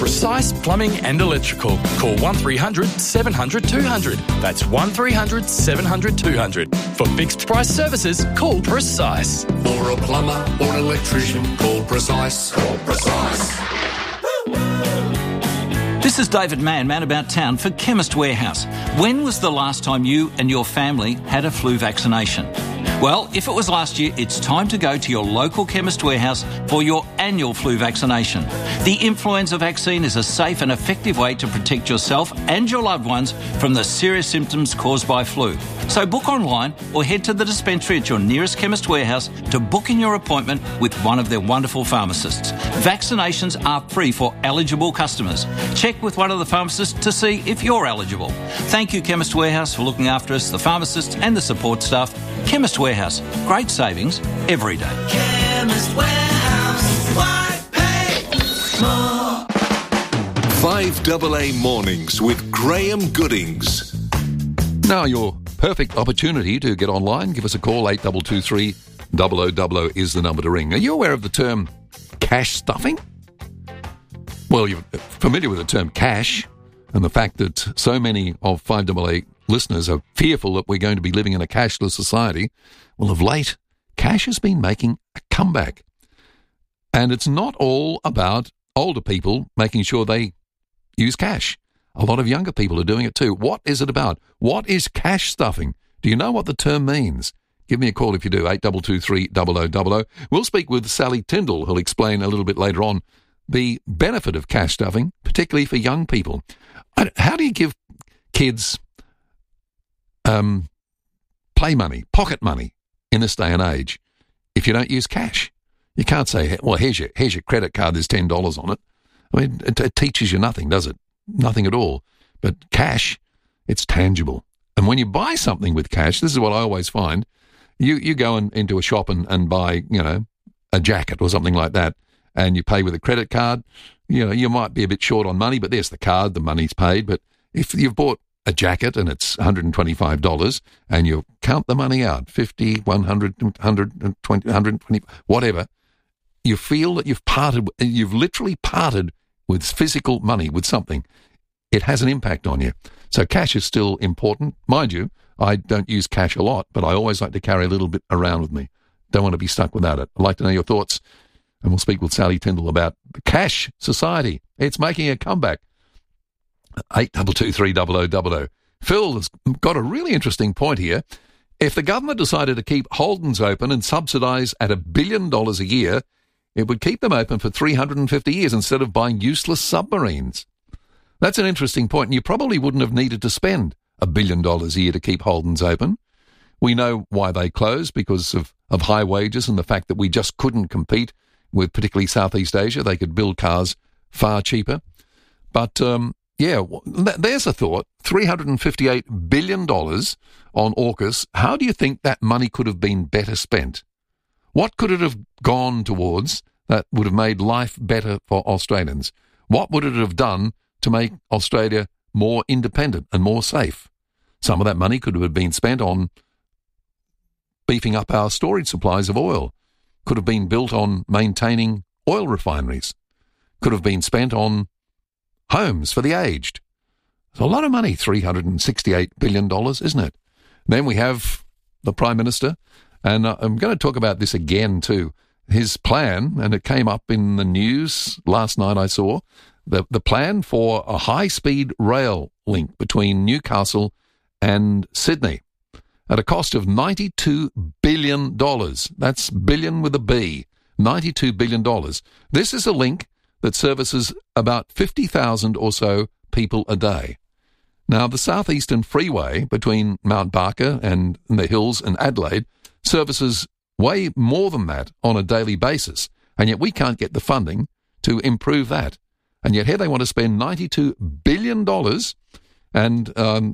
Precise Plumbing and Electrical. Call 1300 700 200. That's 1300 700 200. For fixed price services, call Precise. For a plumber or electrician, call Precise. Call Precise. This is David Mann, Man About Town for Chemist Warehouse. When was the last time you and your family had a flu vaccination? Well, if it was last year, it's time to go to your local Chemist Warehouse for your annual flu vaccination. The influenza vaccine is a safe and effective way to protect yourself and your loved ones from the serious symptoms caused by flu. So book online or head to the dispensary at your nearest Chemist Warehouse to book in your appointment with one of their wonderful pharmacists. Vaccinations are free for eligible customers. Check with one of the pharmacists to see if you're eligible. Thank you, Chemist Warehouse, for looking after us, the pharmacists and the support staff. Chemist Warehouse, great savings every day. Chemist Warehouse, why pay more? 5AA Mornings with Graham Goodings. Now your perfect opportunity to get online. Give us a call, 8223 0000 is the number to ring. Are you aware of the term cash stuffing? Well, you're familiar with the term cash and the fact that so many of 5AA listeners are fearful that we're going to be living in a cashless society. Well, of late, cash has been making a comeback. And it's not all about older people making sure they use cash. A lot of younger people are doing it too. What is it about? What is cash stuffing? Do you know what the term means? Give me a call if you do, 8223 0000. We'll speak with Sally Tyndall, who'll explain a little bit later on the benefit of cash stuffing, particularly for young people. How do you give kids play money, pocket money in this day and age if you don't use cash? You can't say, well, here's your credit card, there's $10 on it. I mean, it teaches you nothing, does it? Nothing at all. But cash, it's tangible. And when you buy something with cash, this is what I always find, you go into a shop and buy, a jacket or something like that, and you pay with a credit card, you might be a bit short on money, but there's the card, the money's paid. But if you've bought a jacket and it's $125 and you count the money out, 50, 100, 120, 120, whatever, you feel that you've literally parted with physical money, with something. It has an impact on you. So cash is still important. Mind you, I don't use cash a lot, but I always like to carry a little bit around with me. Don't want to be stuck without it. I'd like to know your thoughts, and we'll speak with Sally Tyndall about the cash society. It's making a comeback. 8223 0000. Phil has got a really interesting point here. If the government decided to keep Holden's open and subsidise at $1 billion a year, it would keep them open for 350 years instead of buying useless submarines. That's an interesting point, and you probably wouldn't have needed to spend $1 billion a year to keep Holden's open. We know why they closed, because of high wages and the fact that we just couldn't compete with particularly Southeast Asia. They could build cars far cheaper. But, there's a thought. $358 billion on AUKUS. How do you think that money could have been better spent? What could it have gone towards that would have made life better for Australians? What would it have done to make Australia more independent and more safe? Some of that money could have been spent on beefing up our storage supplies of oil. Could have been built on maintaining oil refineries. Could have been spent on homes for the aged. It's a lot of money, $368 billion, isn't it? Then we have the Prime Minister, and I'm going to talk about this again too. His plan, and it came up in the news last night I saw, the plan for a high-speed rail link between Newcastle and Sydney at a cost of $92 billion. That's billion with a B, $92 billion. This is a link that services about 50,000 or so people a day. Now, the Southeastern Freeway between Mount Barker and the hills and Adelaide services way more than that on a daily basis, and yet we can't get the funding to improve that. And yet here they want to spend $92 billion, and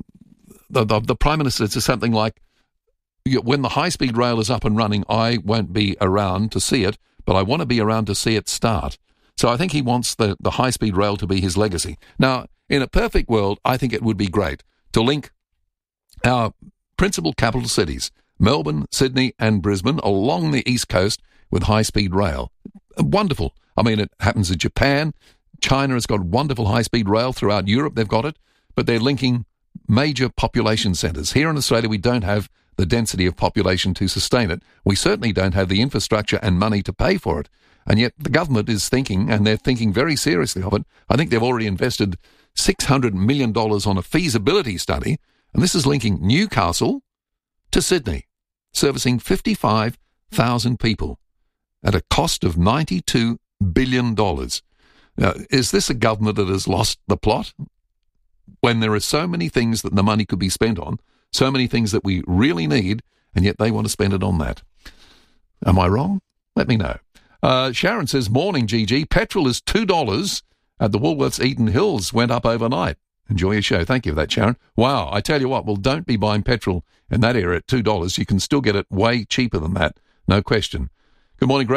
the Prime Minister says something like, when the high-speed rail is up and running, I won't be around to see it, but I want to be around to see it start. So I think he wants the high-speed rail to be his legacy. Now, in a perfect world, I think it would be great to link our principal capital cities, Melbourne, Sydney and Brisbane, along the east coast with high-speed rail. Wonderful. I mean, it happens in Japan. China has got wonderful high-speed rail throughout Europe. They've got it, but they're linking major population centres. Here in Australia, we don't have the density of population to sustain it. We certainly don't have the infrastructure and money to pay for it. And yet the government is thinking, and they're thinking very seriously of it. I think they've already invested $600 million on a feasibility study, and this is linking Newcastle to Sydney, servicing 55,000 people at a cost of $92 billion. Now, is this a government that has lost the plot? When there are so many things that the money could be spent on, so many things that we really need, and yet they want to spend it on that. Am I wrong? Let me know. Sharon says, morning, GG. Petrol is $2 at the Woolworths Eden Hills. Went up overnight. Enjoy your show. Thank you for that, Sharon. Wow, I tell you what, well, don't be buying petrol in that area at $2. You can still get it way cheaper than that. No question. Good morning, Greg.